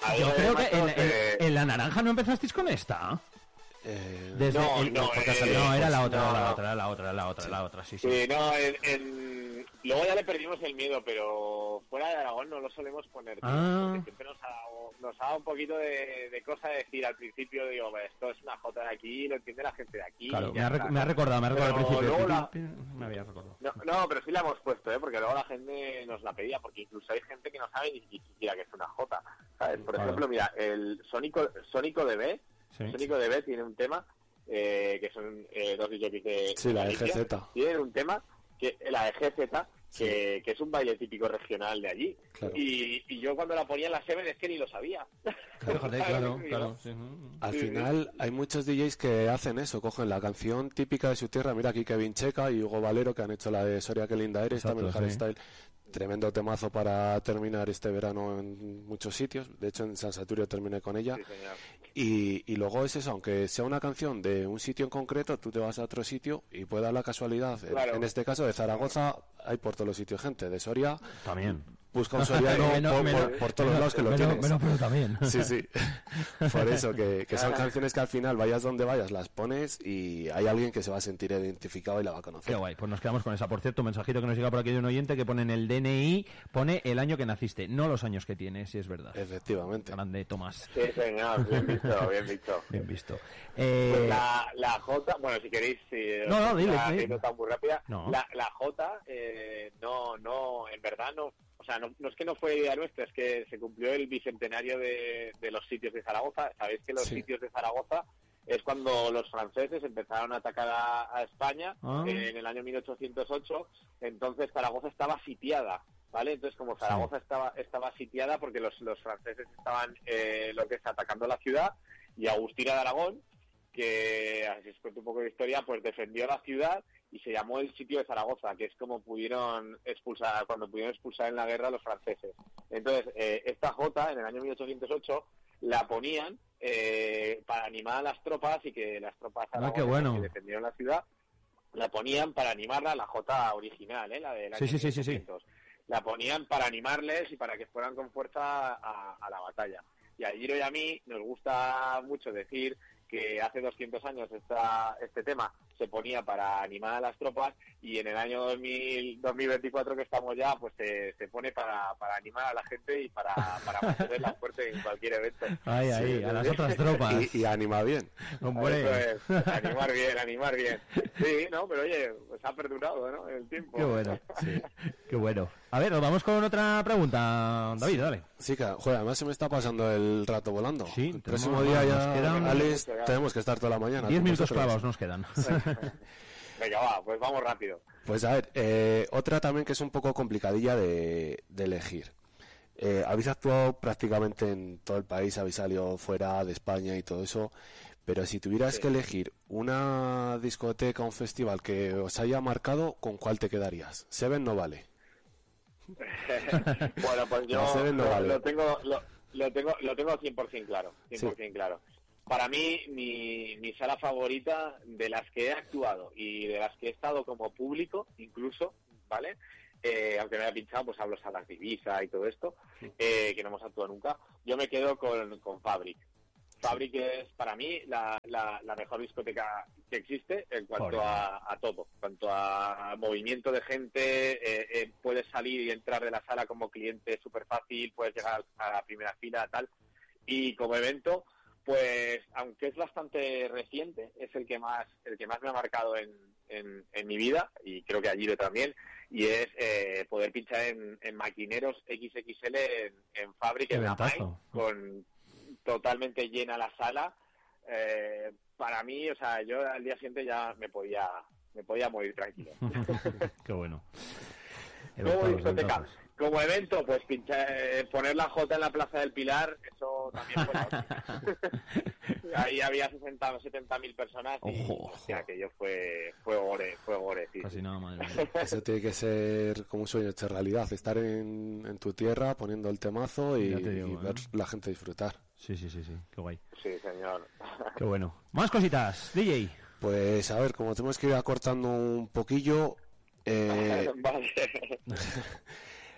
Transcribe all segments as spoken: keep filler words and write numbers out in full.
yo creo que en, que... en, en La Naranja no empezasteis con esta. Eh, Desde no, el, no, eh, no, era la otra, no, era la no. otra, era la otra, era la otra, sí. la otra, sí, sí. Sí, no, en, en... luego ya le perdimos el miedo, pero fuera de Aragón no lo solemos poner, tío, ah. porque siempre nos ha dado, nos ha dado un poquito de, de cosa de decir al principio, digo, esto es una jota de aquí, lo entiende la gente de aquí. Claro, me ha, rec- me ha recordado, me ha recordado al principio. La... Me había recordado. No, no, pero sí la hemos puesto, ¿eh? Porque luego la gente nos la pedía, porque incluso hay gente que no sabe ni siquiera que es una jota, ¿sabes? Por claro. ejemplo, mira, el Sónico, Sónico D B, sí. Sónico D B tiene un tema... Eh, que son eh, dos D Js de sí, la E G Z. Tienen un tema, que la E G Z, que, sí. que es un baile típico regional de allí. Claro. Y, y yo cuando la ponía en la Seven es que ni lo sabía. Claro, claro, claro. Sí. Al sí, final sí. hay muchos D Js que hacen eso, cogen la canción típica de su tierra. Mira aquí Kevin Checa y Hugo Valero, que han hecho la de Soria, que linda eres, Exacto, también el sí. hardstyle. Tremendo temazo para terminar este verano en muchos sitios. De hecho, en San Saturio terminé con ella. Sí, señor. Y, y luego es eso, aunque sea una canción de un sitio en concreto, tú te vas a otro sitio y puede dar la casualidad. Claro. En este caso de Zaragoza hay por todos los sitios gente. De Soria también. Busca un soriano menos, por, menos, por, por todos menos, lados que lo menos, tienes. Menos, pero también. Sí, sí. Por eso, que, que son canciones que al final, vayas donde vayas, las pones y hay alguien que se va a sentir identificado y la va a conocer. Qué guay, pues nos quedamos con esa. Por cierto, un mensajito que nos llega por aquí de un oyente que pone en el D N I, pone el año que naciste, no los años que tienes, si es verdad. Efectivamente. Grande, Tomás. Sí, señor, bien visto, bien visto. Bien visto. Eh... Pues la, la J, bueno, si queréis, si no, no, dile, la dile. nota muy rápida, no. la, la J, eh, no, no, en verdad no. O sea, no, no es que no fue idea nuestra, es que se cumplió el bicentenario de, de los sitios de Zaragoza. Sabéis que los sí. sitios de Zaragoza es cuando los franceses empezaron a atacar a, a España ah. en el año mil ochocientos ocho. Entonces Zaragoza estaba sitiada, ¿vale? Entonces como Zaragoza sí. estaba estaba sitiada porque los, los franceses estaban eh, lo que es atacando la ciudad, y Agustina de Aragón, que así os cuento un poco de historia, pues defendió la ciudad y se llamó el sitio de Zaragoza, que es como pudieron expulsar, cuando pudieron expulsar en la guerra a los franceses. Entonces, eh, esta Jota, en el año mil ochocientos ocho, la ponían eh, para animar a las tropas y que las tropas ah, qué bueno. que defendieron la ciudad, la ponían para animarla, la Jota original, ¿eh? La del año sí, sí, mil sí, ochocientos. Sí, sí. La ponían para animarles y para que fueran con fuerza a, a la batalla. Y a Giro y a mí nos gusta mucho decir que hace doscientos años esta, este tema se ponía para animar a las tropas, y en el año dos mil, dos mil veinticuatro que estamos ya, pues se, se pone para, para animar a la gente y para, para mantenerla fuerte en cualquier evento. Ay, ay, sí, a las otras tropas. Y, y anima bien. Hombre. Eso es, animar bien, animar bien. Sí, no, pero oye, pues ha perdurado, ¿no? El tiempo. Qué bueno, sí. Qué bueno. A ver, nos vamos con otra pregunta, David, dale. Sí, que, joder, además se me está pasando el rato volando. Sí, el próximo día ya, quedan... Alex, tenemos que estar toda la mañana. Diez minutos clavados nos quedan. Venga, va, pues vamos rápido. Pues a ver, eh, otra también que es un poco complicadilla de, de elegir. Eh, habéis actuado prácticamente en todo el país, habéis salido fuera de España y todo eso, pero si tuvieras sí. que elegir una discoteca, un festival que os haya marcado, ¿con cuál te quedarías? Seven no vale. Bueno, pues yo no, no lo, vale. lo tengo lo, lo tengo lo tengo cien por ciento claro, cien por ciento sí. claro. Para mí, mi, mi sala favorita, de las que he actuado y de las que he estado como público, incluso, ¿vale? Eh, aunque me haya pinchado, pues hablo salas de Ibiza y todo esto, eh, que no hemos actuado nunca. Yo me quedo con, con Fabric. Fabric es, para mí, la, la, la mejor discoteca que existe en cuanto a, a todo. En cuanto a movimiento de gente, eh, eh, puedes salir y entrar de la sala como cliente súper fácil, puedes llegar a la primera fila, tal. Y como evento, pues aunque es bastante reciente, es el que más el que más me ha marcado en, en, en mi vida, y creo que a Giro también, y es eh, poder pinchar en, en maquineros equis equis ele en, en Fabric, en la Main, con totalmente llena la sala. Eh, para mí, o sea, yo al día siguiente ya me podía me podía morir tranquilo. Qué bueno. Como discoteca, como evento, pues pinchar, eh, poner la Jota en la Plaza del Pilar, eso también fue ahí había sesenta o setenta mil personas y ojo, hostia, aquello fue fue gore, fue gore, sí. Casi nada, madre mía. Eso tiene que ser como un sueño hecho realidad, estar en, en tu tierra poniendo el temazo y, digo, y ver ¿eh? la gente disfrutar. Sí, sí, sí, sí, qué guay. Sí, señor. Qué bueno. Más cositas, D J. Pues a ver, como tenemos que ir acortando un poquillo, eh, vale.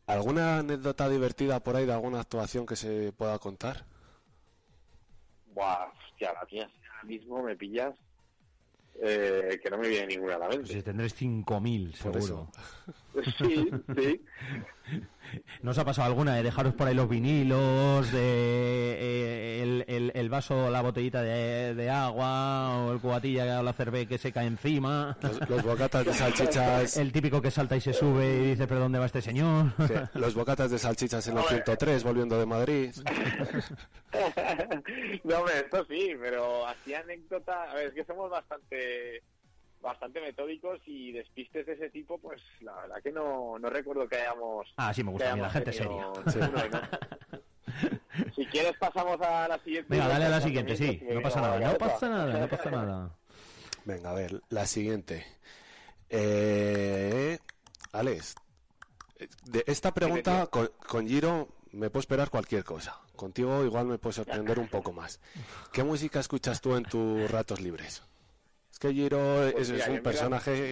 ¿Alguna anécdota divertida por ahí de alguna actuación que se pueda contar? Buah, hostia, la mía, ahora mismo me pillas eh, que no me viene ninguna a la mente. Pues si tendréis cinco mil, Por seguro. Sí, sí. ¿No os ha pasado alguna de dejaros por ahí los vinilos, de eh, el, el, el vaso, la botellita de, de agua, o el cubatilla o la cerveza que se cae encima? Los, los bocatas de salchichas... El típico que salta y se sube y dice, ¿pero dónde va este señor? Sí, los bocatas de salchichas en el ciento tres volviendo de Madrid. No, hombre, esto sí, pero así anécdota... A ver, es que somos bastante... bastante metódicos y despistes de ese tipo, pues la verdad que no, no recuerdo que hayamos... Ah, sí, me gusta a mí, la gente tenido seria. ninguno, ¿no? Si quieres pasamos a la siguiente. Venga, dale a la siguiente, sí, no pasa nada, no pasa nada, no pasa nada. Venga, a ver, la siguiente. Eh, Alex, de esta pregunta con, con Giro me puedo esperar cualquier cosa. Contigo igual me puedo sorprender un poco más. ¿Qué música escuchas tú en tus ratos libres? Es que Giro es, Pues mira, es un yo personaje...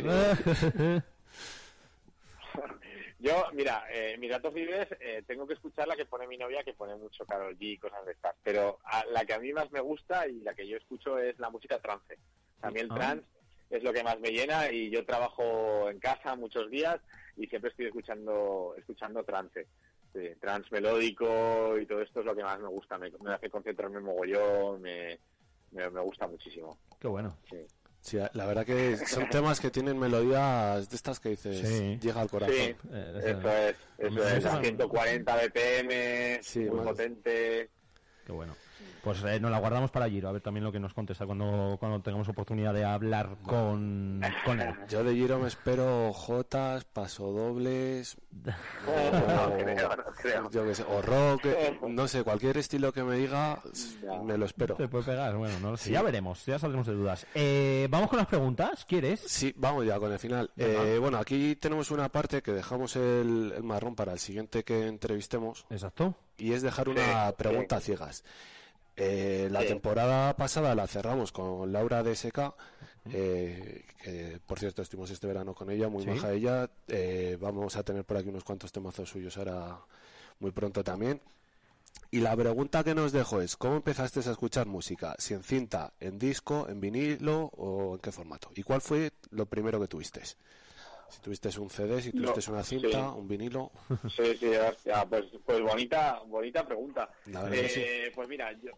Yo, mira, eh, mis ratos libres eh, tengo que escuchar la que pone mi novia, que pone mucho Karol G y cosas de estas, pero a, la que a mí más me gusta y la que yo escucho es la música trance. A mí el Ah. trance es lo que más me llena y yo trabajo en casa muchos días y siempre estoy escuchando escuchando trance. Sí, trance melódico y todo esto es lo que más me gusta, me, me hace concentrarme mogollón, me, me, me gusta muchísimo. Qué bueno. Sí. Sí, la verdad que son temas que tienen melodías de estas que dices, Sí. llega al corazón. Sí, Eh, eso es, eso es, a ciento cuarenta B P M, Sí, muy más. potente. Qué bueno. Pues eh, nos la guardamos para Giro, a ver también lo que nos contesta cuando, cuando tengamos oportunidad de hablar con, con él. Yo de Giro me espero jotas, pasodobles, No creo, no creo. yo qué sé, o rock, eh, no sé, cualquier estilo que me diga, Ya. me lo espero. Te puede pegar, bueno, no lo sé. Sí. Ya veremos, ya saldremos de dudas. Eh, Vamos con las preguntas, ¿quieres? Sí, vamos ya con el final. Venga. Eh, bueno, aquí tenemos una parte que dejamos el, el marrón para el siguiente que entrevistemos Exacto. y es dejar una Sí, pregunta ciegas. Eh, la Sí. temporada pasada la cerramos con Laura de S K, eh, que por cierto estuvimos este verano con ella, muy Sí. maja ella. Eh, vamos a tener por aquí unos cuantos temazos suyos ahora muy pronto también. Y la pregunta que nos dejó es, ¿cómo empezaste a escuchar música? ¿Si en cinta, en disco, en vinilo o en qué formato? ¿Y cuál fue lo primero que tuviste? Si tuviste un C D, si tuviste No, una cinta, sí. un vinilo. Sí, sí, hostia, pues, pues bonita, bonita pregunta. La verdad que sí. Eh, pues mira, yo,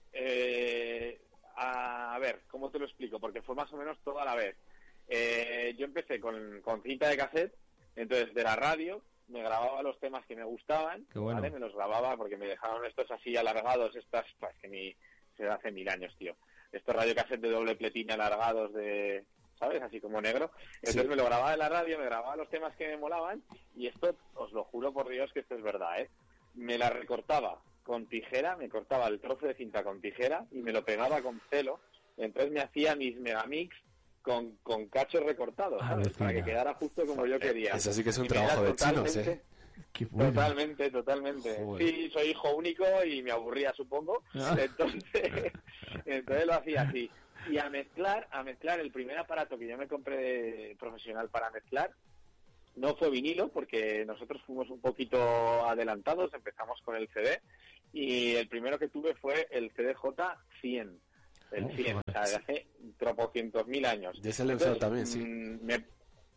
eh, a, a ver, ¿cómo te lo explico? Porque fue más o menos todo a la vez. Eh, yo empecé con, con cinta de cassette, entonces de la radio me grababa los temas que me gustaban, Qué bueno. ¿vale? Me los grababa porque me dejaron estos así alargados, estas, pues que ni se hace mil años, tío. Estos radiocassette de doble pletina alargados de, ¿sabes? Así como negro. Entonces Sí. me lo grababa en la radio, me grababa los temas que me molaban y esto, os lo juro por Dios que esto es verdad, ¿eh? Me la recortaba con tijera, me cortaba el trozo de cinta con tijera y me lo pegaba con celo. Entonces me hacía mis megamix con, con cachos recortados, ¿sabes? Alucina. Para que quedara justo como yo quería. Eso sí que es un Y me era trabajo de chinos, totalmente- ¿eh? Qué bueno. Totalmente, totalmente. Joder. Sí, soy hijo único y me aburría, supongo. Ah. Entonces, entonces lo hacía así. Y a mezclar, a mezclar, el primer aparato que yo me compré profesional para mezclar no fue vinilo, porque nosotros fuimos un poquito adelantados, empezamos con el C D, y el primero que tuve fue el C D J cien. El Oh, cien, o sea, de hace tropocientos mil años. Y ese lo he usado Entonces, también, sí. mm, Me,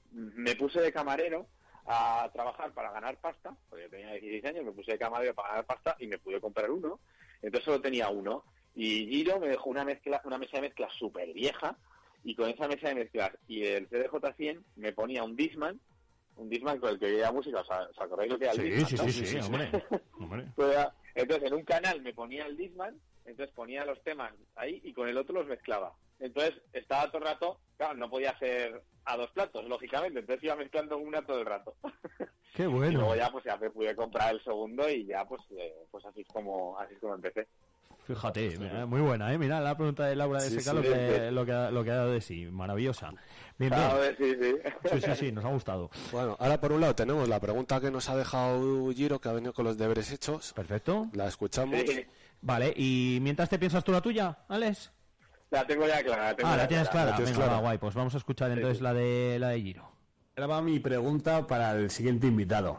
me puse de camarero a trabajar para ganar pasta, porque yo tenía dieciséis años, me puse de camarero para ganar pasta y me pude comprar uno, entonces solo tenía uno, y Giro me dejó una mezcla, una mesa de mezclas súper vieja, y con esa mesa de mezclas y el C D J cien me ponía un Discman, un Discman con el que oía música, o sea, ¿os acordáis lo que era el Sí, Discman? sí, no? sí, sí, sí, hombre. hombre. Pues, entonces en un canal me ponía el Discman, entonces ponía los temas ahí y con el otro los mezclaba. Entonces estaba todo el rato, claro, no podía hacer a dos platos, lógicamente, entonces iba mezclando una todo el rato. Qué Y bueno. luego ya pues ya me pude comprar el segundo y ya pues eh, pues así es como así es como empecé. Fíjate, mira, muy buena, ¿eh? Mira la pregunta de Laura de Sí, S K sí, lo, sí, que, sí. lo, que ha, lo que ha dado de sí. Maravillosa. Bien, A bien. ver, sí, sí. Sí, sí, sí, nos ha gustado. Bueno, ahora por un lado tenemos la pregunta que nos ha dejado Giro, que ha venido con los deberes hechos. Perfecto. La escuchamos. Sí. Vale, y mientras te piensas tú la tuya, Alex. La tengo ya clara. La tengo Ah, ya la tienes clara. La tienes Venga, clara. va, guay. Pues vamos a escuchar entonces la de la de Giro. Ahora va mi pregunta para el siguiente invitado.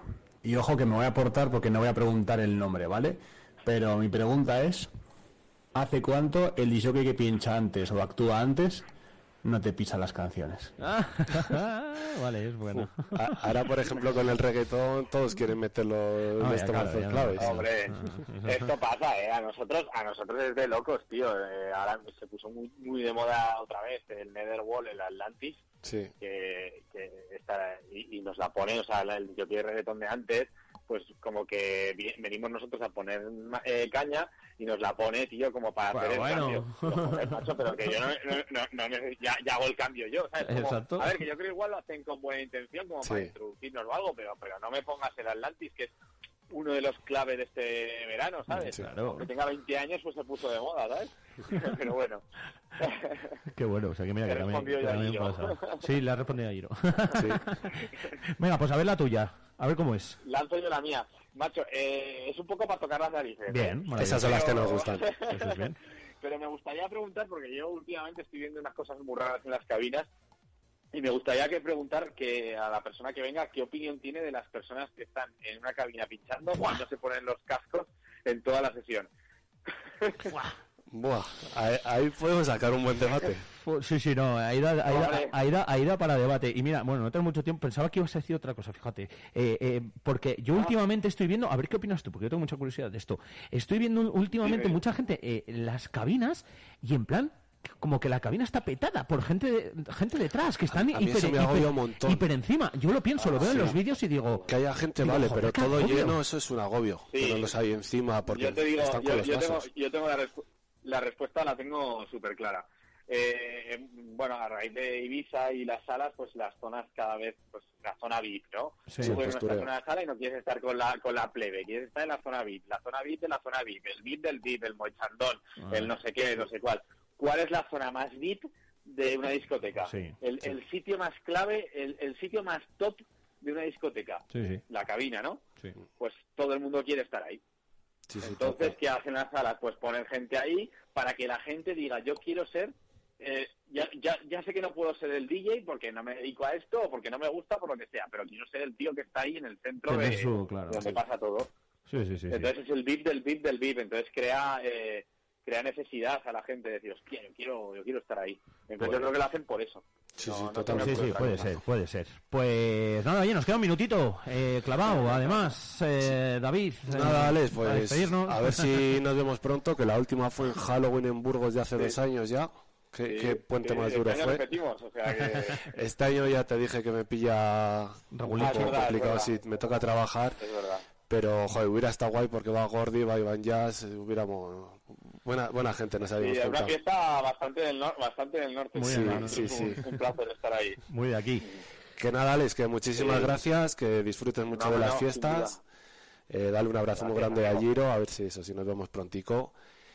Y ojo que me voy a aportar porque no voy a preguntar el nombre, ¿vale? Pero mi pregunta es, ¿hace cuánto el disjockey que pincha antes o actúa antes no te pisa las canciones? Vale, es bueno. Uh, ahora, por ejemplo, con el reggaetón todos quieren meterlo en Ah, estos claro, mazos ya claves. no. Hombre, esto pasa, ¿eh? A nosotros, a nosotros es de locos, tío. Eh, ahora se puso muy, muy de moda otra vez el Netherwall, el Atlantis, Sí. que, que está, y, y nos la pone, o sea, la- el yo de reggaetón de antes, pues como que vi- venimos nosotros a poner eh, caña y nos la pone, tío, como para Bueno, hacer el bueno. cambio. Digo, joder, macho, pero que yo no, no, no, no neces- ya, ya hago el cambio yo, ¿sabes? Como, Exacto. a ver, que yo creo igual lo hacen con buena intención, como Sí. para introducirnos o algo, pero, pero no me pongas el Atlantis, que es uno de los claves de este verano, ¿sabes? Sí, claro. Que tenga veinte años, pues se puso de moda, ¿sabes? Pero bueno. Qué bueno, o sea que mira Te que también, respondió que ya también Giro. pasa. Sí, le ha respondido a Giro. Sí. Venga, pues a ver la tuya, a ver cómo es. Lanzo yo la mía. Macho, eh, es un poco para tocar las narices. ¿eh? Bien, maravilloso. Esas son las que Pero- nos gustan. Eso es bien. Pero me gustaría preguntar, porque yo últimamente estoy viendo unas cosas muy raras en las cabinas, y me gustaría que preguntar que a la persona que venga qué opinión tiene de las personas que están en una cabina pinchando cuando se ponen los cascos en toda la sesión. Buah, ahí, ahí podemos sacar un buen debate. Fu- Sí, sí, no, ahí da, ahí da- Vale. ahí da- ahí da para debate. Y mira, bueno, no tengo mucho tiempo, pensaba que ibas a decir otra cosa, fíjate. Eh, eh, porque yo últimamente estoy viendo, a ver qué opinas tú, porque yo tengo mucha curiosidad de esto. Estoy viendo últimamente Dime. mucha gente eh, en las cabinas y en plan, como que la cabina está petada por gente de- gente detrás, que están A mí hiper, eso me hiper- agobia un montón. hiper encima. Yo lo pienso, lo veo en sí. los vídeos y digo... Que haya gente, Digo, vale, joder, pero qué todo agobio. lleno, eso es un agobio. Sí. Que no los hay encima porque yo te digo, están con yo, los yo tengo, vasos. yo tengo la, respu- la respuesta, la tengo súper clara. Eh, eh, bueno, a raíz de Ibiza y las salas, pues las zonas cada vez, pues la zona V I P, ¿no? Sí, Tú puedes no postureo. estar en una sala y no quieres estar con la con la plebe, quieres estar en la zona V I P, la zona V I P de la zona V I P, el V I P del V I P, el mochandón, Ah. el no sé qué, no sé cuál. ¿Cuál es la zona más V I P de una discoteca? Sí, el, sí. el sitio más clave, el, el sitio más top de una discoteca. Sí, sí, La cabina, ¿no? sí. Pues todo el mundo quiere estar ahí. Sí, sí, Entonces, total. ¿qué hacen las salas? Pues ponen gente ahí para que la gente diga, yo quiero ser, eh, ya, ya, ya sé que no puedo ser el D J porque no me dedico a esto o porque no me gusta, por lo que sea, pero quiero ser el tío que está ahí en el centro Tener de su- claro, donde sí. pasa todo. Sí, sí, sí, sí. Entonces es el V I P del V I P del V I P, entonces crea eh, crea necesidad a la gente de decir, hostia, yo quiero, yo quiero estar ahí. Entonces yo creo que lo hacen por eso. Sí, No- sí, no totalmente. Sí, tengo sí, otra puede cosa. ser, puede ser. Pues nada, oye, nos queda un minutito eh, clavado, además, eh, David. eh, Nada, Alex, para pues despedirnos. a ver si nos vemos pronto, que la última fue en Halloween en Burgos de hace Sí. dos años ya. ¿Qué, Sí, qué puente que más este duro año fue? repetimos, o sea que... Este año ya te dije que me pilla un Regulito. poco Ah, es verdad, complicado, es sí, verdad. me toca trabajar, Es verdad. pero joder, hubiera estado guay porque va Gordy, va Iván Jazz, eh, hubiéramos... Buena, buena gente nos Sí, habíamos es una juntado. fiesta bastante del, nor bastante del norte. Muy sí, bien, sí, es un, sí. un placer estar ahí. Muy de aquí. Que nada, Alex, que muchísimas Sí. gracias, que disfrutes mucho No, de no, las sin fiestas. Eh, dale un abrazo muy Gracias, grande a amigo. Giro, a ver si eso, si nos vemos prontico.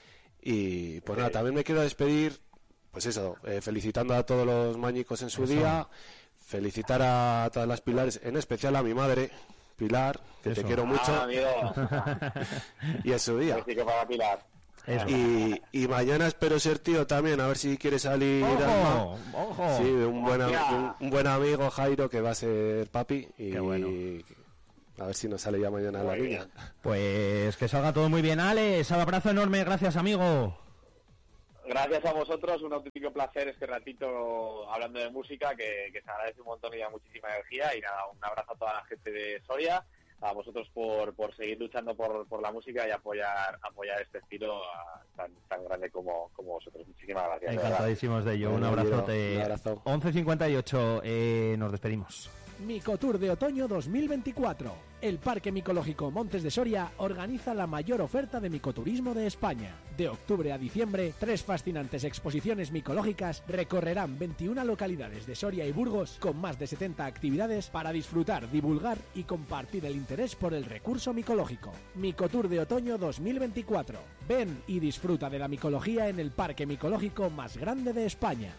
Y pues Sí. nada, también me quiero despedir, pues eso, eh, felicitando a todos los mañicos en su Eso. día, felicitar a todas las Pilares, en especial a mi madre, Pilar, que Eso. te quiero mucho, Ah, amigo. y en su día. Así que para Pilar. Eso. Y, y mañana espero ser tío también, a ver si quiere salir Alma. ¡Ojo! ¡Ojo! Sí, de un buen, am- Hostia. un, un buen amigo, Jairo, que va a ser papi. Y Qué bueno. a ver si nos sale ya mañana la Muy niña. Pues que salga todo muy bien, Alex. Un abrazo enorme, gracias, amigo. Gracias a vosotros, un auténtico placer este ratito hablando de música, que, que se agradece un montón y da muchísima energía. Y nada, un abrazo a toda la gente de Soria, a vosotros por, por seguir luchando por, por la música y apoyar apoyar este estilo a- tan, tan grande como, como vosotros. Muchísimas gracias. de verdad. Encantadísimos de ello. Un Bueno, abrazote. Guido, un abrazo. once cincuenta y ocho, eh, nos despedimos. Micotour de Otoño dos mil veinticuatro. El Parque Micológico Montes de Soria organiza la mayor oferta de micoturismo de España. De octubre a diciembre, tres fascinantes exposiciones micológicas recorrerán veintiuna localidades de Soria y Burgos con más de setenta actividades para disfrutar, divulgar y compartir el interés por el recurso micológico. Micotour de Otoño dos mil veinticuatro. Ven y disfruta de la micología en el parque micológico más grande de España.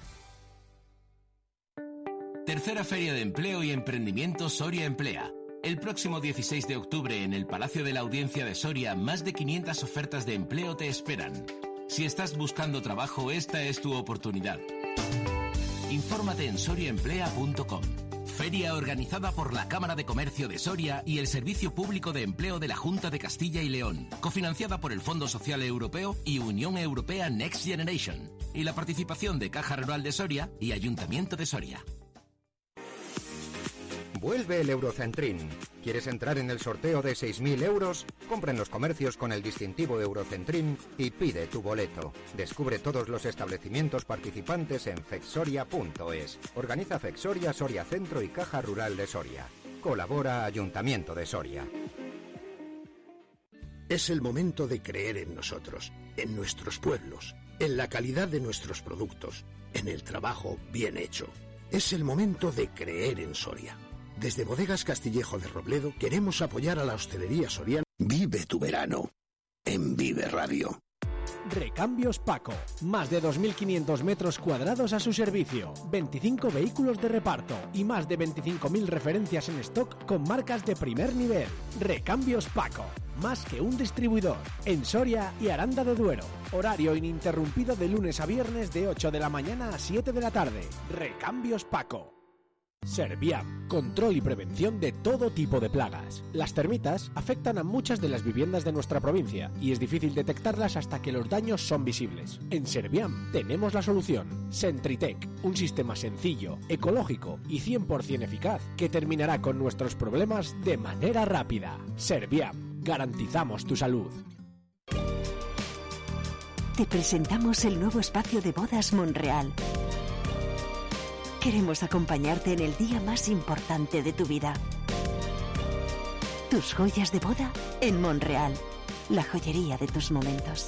Tercera Feria de Empleo y Emprendimiento Soria Emplea. El próximo dieciséis de octubre en el Palacio de la Audiencia de Soria, más de quinientas ofertas de empleo te esperan. Si estás buscando trabajo, esta es tu oportunidad. Infórmate en soria emplea punto com. Feria organizada por la Cámara de Comercio de Soria y el Servicio Público de Empleo de la Junta de Castilla y León, cofinanciada por el Fondo Social Europeo y Unión Europea Next Generation, y la participación de Caja Rural de Soria y Ayuntamiento de Soria. Vuelve el Eurocentrín. ¿Quieres entrar en el sorteo de seis mil euros? Compra en los comercios con el distintivo Eurocentrín y pide tu boleto. Descubre todos los establecimientos participantes en fexsoria punto es. Organiza Fexsoria, Soria Centro y Caja Rural de Soria. Colabora Ayuntamiento de Soria. Es el momento de creer en nosotros, en nuestros pueblos, en la calidad de nuestros productos, en el trabajo bien hecho. Es el momento de creer en Soria. Desde Bodegas Castillejo de Robledo queremos apoyar a la hostelería soriana. Vive tu verano en Vive Radio. Recambios Paco. Más de dos mil quinientos metros cuadrados a su servicio, veinticinco vehículos de reparto y más de veinticinco mil referencias en stock con marcas de primer nivel. Recambios Paco. Más que un distribuidor. En Soria y Aranda de Duero. Horario ininterrumpido de lunes a viernes de ocho de la mañana a siete de la tarde. Recambios Paco. Serviam, control y prevención de todo tipo de plagas. Las termitas afectan a muchas de las viviendas de nuestra provincia y es difícil detectarlas hasta que los daños son visibles. En Serviam tenemos la solución. Sentritec, un sistema sencillo, ecológico y cien por ciento eficaz que terminará con nuestros problemas de manera rápida. Serviam, garantizamos tu salud. Te presentamos el nuevo espacio de bodas Monreal. Queremos acompañarte en el día más importante de tu vida. Tus joyas de boda en Monreal, la joyería de tus momentos.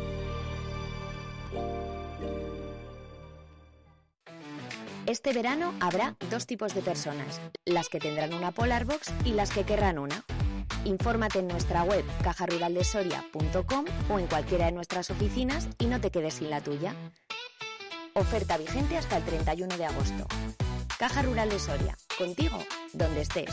Este verano habrá dos tipos de personas, las que tendrán una Polar Box y las que querrán una. Infórmate en nuestra web caja rural de soria punto com o en cualquiera de nuestras oficinas y no te quedes sin la tuya. Oferta vigente hasta el treinta y uno de agosto. Caja Rural de Soria. Contigo, donde estés.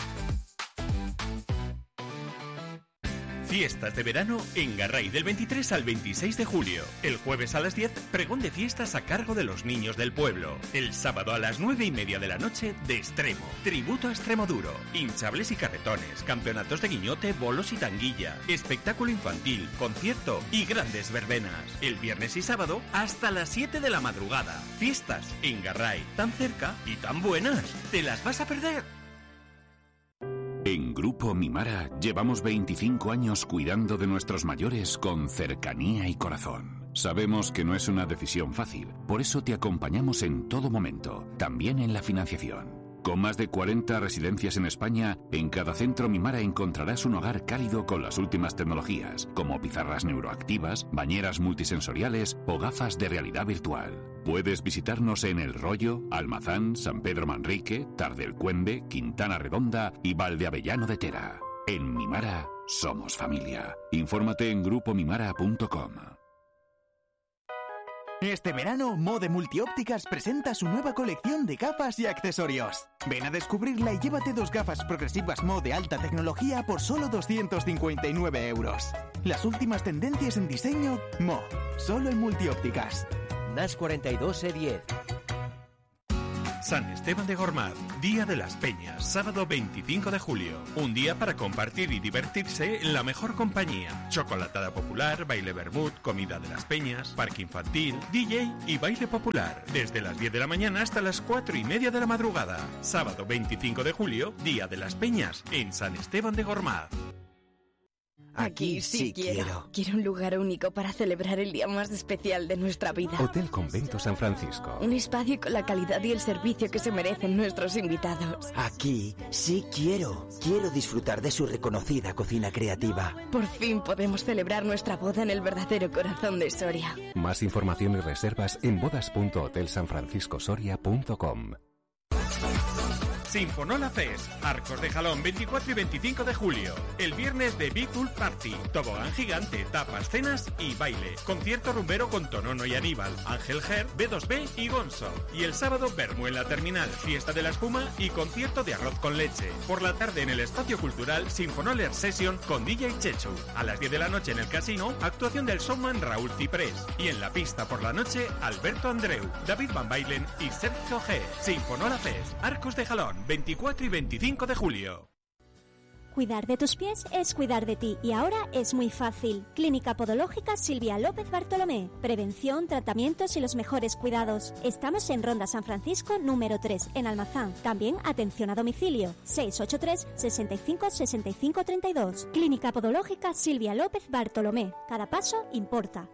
Fiestas de verano en Garray del veintitrés al veintiséis de julio. El jueves a las diez, pregón de fiestas a cargo de los niños del pueblo. El sábado a las nueve y media de la noche, de Extremo. Tributo a Extremoduro. Hinchables y carretones. Campeonatos de guiñote, bolos y tanguilla. Espectáculo infantil, concierto y grandes verbenas. El viernes y sábado hasta las siete de la madrugada. Fiestas en Garray. Tan cerca y tan buenas. ¿Te las vas a perder? En Grupo Mimara llevamos veinticinco años cuidando de nuestros mayores con cercanía y corazón. Sabemos que no es una decisión fácil, por eso te acompañamos en todo momento, también en la financiación. Con más de cuarenta residencias en España, en cada centro Mimara encontrarás un hogar cálido con las últimas tecnologías, como pizarras neuroactivas, bañeras multisensoriales o gafas de realidad virtual. Puedes visitarnos en El Rollo, Almazán, San Pedro Manrique, Tardelcuende, Quintana Redonda y Valdeavellano de Tera. En Mimara somos familia. Infórmate en grupo mimara punto com. Este verano, Mode Multiópticas presenta su nueva colección de gafas y accesorios. Ven a descubrirla y llévate dos gafas progresivas Mo de alta tecnología por solo doscientos cincuenta y nueve euros. Las últimas tendencias en diseño, Mo, solo en Multiópticas. Nas cuarenta y dos E diez. San Esteban de Gormaz, Día de las Peñas, sábado veinticinco de julio. Un día para compartir y divertirse en la mejor compañía. Chocolatada popular, baile vermut, comida de las peñas, parque infantil, D J y baile popular. Desde las diez de la mañana hasta las cuatro y media de la madrugada. Sábado veinticinco de julio, Día de las Peñas, en San Esteban de Gormaz. Aquí sí quiero. Quiero un lugar único para celebrar el día más especial de nuestra vida. Hotel Convento San Francisco. Un espacio con la calidad y el servicio que se merecen nuestros invitados. Aquí sí quiero. Quiero disfrutar de su reconocida cocina creativa. Por fin podemos celebrar nuestra boda en el verdadero corazón de Soria. Más información y reservas en bodas punto hotel san francisco soria punto com. Sinfonola Fest, Arcos de Jalón, veinticuatro y veinticinco de julio. El viernes de Big Pool Party, tobogán gigante, tapas, cenas y baile. Concierto rumbero con Tonono y Aníbal, Ángel Ger, B dos B y Gonzo. Y el sábado, Bermú en la Terminal, fiesta de la espuma y concierto de arroz con leche. Por la tarde en el Espacio Cultural, Sinfonoler Session con D J Chechu. A las diez de la noche en el casino, actuación del showman Raúl Ciprés. Y en la pista por la noche, Alberto Andreu, David Van Bailen y Sergio G. Sinfonola Fest, Arcos de Jalón, veinticuatro y veinticinco de julio. Cuidar de tus pies es cuidar de ti y ahora es muy fácil. Clínica Podológica Silvia López Bartolomé. Prevención, tratamientos y los mejores cuidados. Estamos en Ronda San Francisco número tres, en Almazán. También atención a domicilio. seis ocho tres, sesenta y cinco, sesenta y cinco, treinta y dos. Clínica Podológica Silvia López Bartolomé. Cada paso importa.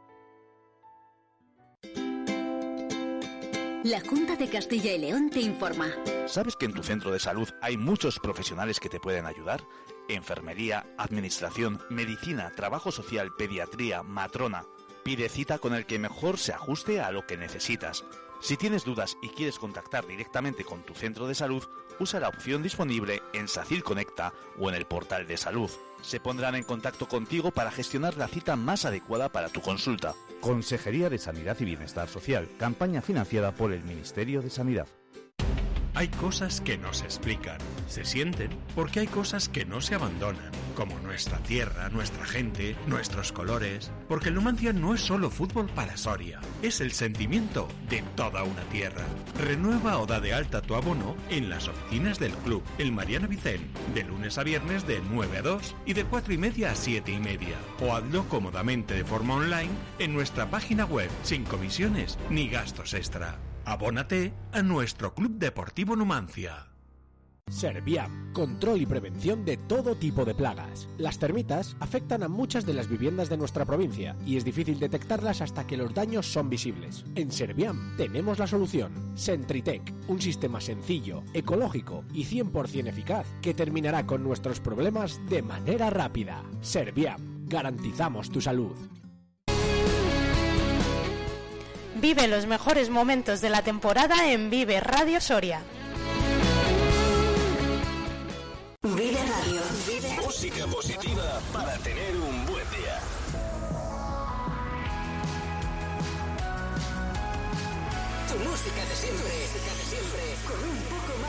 La Junta de Castilla y León te informa. ¿Sabes que en tu centro de salud hay muchos profesionales que te pueden ayudar? Enfermería, administración, medicina, trabajo social, pediatría, matrona. Pide cita con el que mejor se ajuste a lo que necesitas. Si tienes dudas y quieres contactar directamente con tu centro de salud, usa la opción disponible en SACIL Conecta o en el portal de salud. Se pondrán en contacto contigo para gestionar la cita más adecuada para tu consulta. Consejería de Sanidad y Bienestar Social, campaña financiada por el Ministerio de Sanidad. Hay cosas que no se explican, se sienten, porque hay cosas que no se abandonan, como nuestra tierra, nuestra gente, nuestros colores, porque el Numancia no es solo fútbol para Soria, es el sentimiento de toda una tierra. Renueva o da de alta tu abono en las oficinas del club, el Mariano Vicén, de lunes a viernes de nueve a dos y de cuatro y media a siete y media, o hazlo cómodamente de forma online en nuestra página web, sin comisiones ni gastos extra. Abónate a nuestro Club Deportivo Numancia. Serviam, control y prevención de todo tipo de plagas. Las termitas afectan a muchas de las viviendas de nuestra provincia y es difícil detectarlas hasta que los daños son visibles. En Serviam tenemos la solución. Sentritec, un sistema sencillo, ecológico y cien por ciento eficaz que terminará con nuestros problemas de manera rápida. Serviam, garantizamos tu salud. Vive los mejores momentos de la temporada en Vive Radio Soria. Vive Radio. Vive. Música positiva para tener un buen día. Tu música de siempre.